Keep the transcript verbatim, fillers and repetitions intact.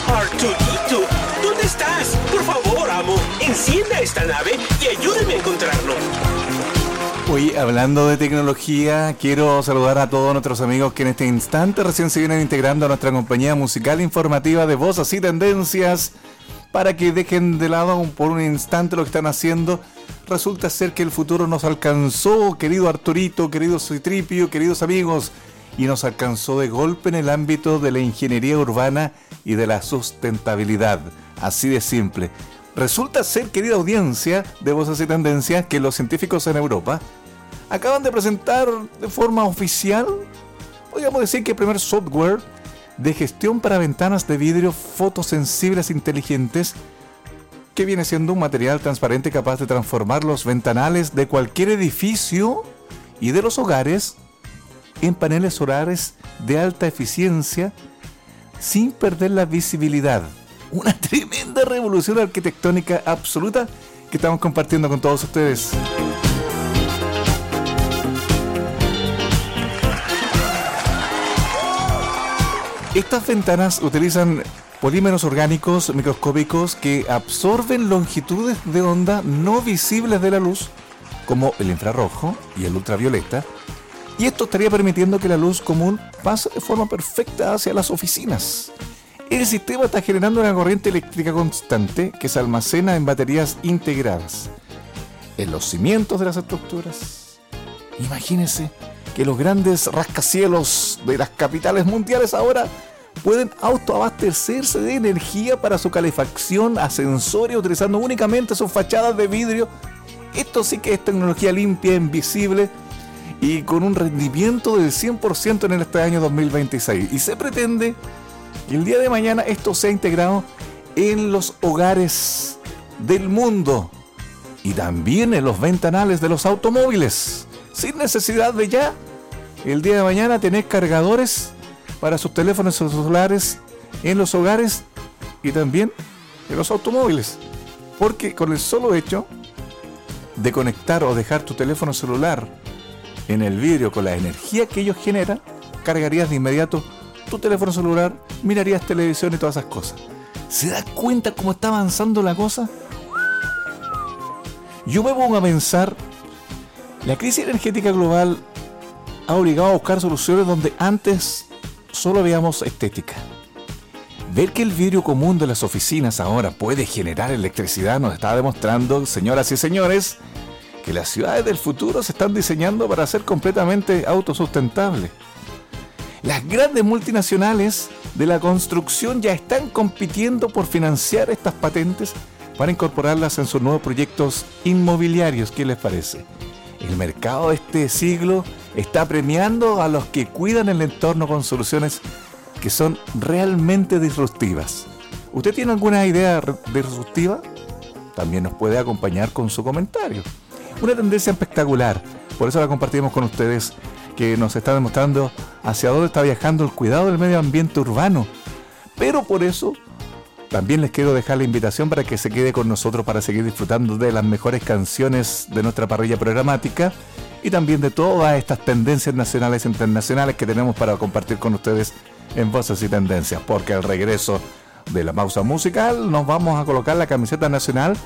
Arturito, ¿dónde estás? Por favor, amo, encienda esta nave y ayúdeme a encontrarlo. Hoy, hablando de tecnología, quiero saludar a todos nuestros amigos que en este instante recién se vienen integrando a nuestra compañía musical informativa de Voces y Tendencias, para que dejen de lado por un instante lo que están haciendo. Resulta ser que el futuro nos alcanzó, querido Arturito, querido Citripio, queridos amigos, y nos alcanzó de golpe en el ámbito de la ingeniería urbana y de la sustentabilidad. Así de simple. Resulta ser, querida audiencia de Voces y Tendencias, que los científicos en Europa acaban de presentar de forma oficial, podríamos decir que el primer software de gestión para ventanas de vidrio fotosensibles inteligentes, que viene siendo un material transparente capaz de transformar los ventanales de cualquier edificio y de los hogares en paneles solares de alta eficiencia sin perder la visibilidad. Una tremenda revolución arquitectónica absoluta que estamos compartiendo con todos ustedes. Estas ventanas utilizan polímeros orgánicos microscópicos que absorben longitudes de onda no visibles de la luz, como el infrarrojo y el ultravioleta, y esto estaría permitiendo que la luz común pase de forma perfecta hacia las oficinas. El sistema está generando una corriente eléctrica constante que se almacena en baterías integradas en los cimientos de las estructuras. Imagínense que los grandes rascacielos de las capitales mundiales ahora pueden autoabastecerse de energía para su calefacción ascensores utilizando únicamente sus fachadas de vidrio. Esto sí que es tecnología limpia, invisible y con un rendimiento del cien por ciento en este año dos mil veintiséis. Y se pretende que el día de mañana esto sea integrado en los hogares del mundo y también en los ventanales de los automóviles, sin necesidad de ya el día de mañana tener cargadores para sus teléfonos celulares en los hogares y también en los automóviles, porque con el solo hecho de conectar o dejar tu teléfono celular en el vidrio con la energía que ellos generan, cargarías de inmediato tu teléfono celular, mirarías televisión y todas esas cosas. ¿Se da cuenta cómo está avanzando la cosa? Yo me pongo a pensar, la crisis energética global ha obligado a buscar soluciones donde antes solo veíamos estética. Ver que el vidrio común de las oficinas ahora puede generar electricidad nos está demostrando, señoras y señores, que las ciudades del futuro se están diseñando para ser completamente autosustentables. Las grandes multinacionales de la construcción ya están compitiendo por financiar estas patentes para incorporarlas en sus nuevos proyectos inmobiliarios. ¿Qué les parece? El mercado de este siglo está premiando a los que cuidan el entorno con soluciones que son realmente disruptivas. ¿Usted tiene alguna idea disruptiva? También nos puede acompañar con su comentario. Una tendencia espectacular, por eso la compartimos con ustedes, que nos está demostrando hacia dónde está viajando el cuidado del medio ambiente urbano. Pero por eso también les quiero dejar la invitación para que se quede con nosotros para seguir disfrutando de las mejores canciones de nuestra parrilla programática y también de todas estas tendencias nacionales e internacionales que tenemos para compartir con ustedes en Voces y Tendencias, porque al regreso de la pausa musical nos vamos a colocar la camiseta nacional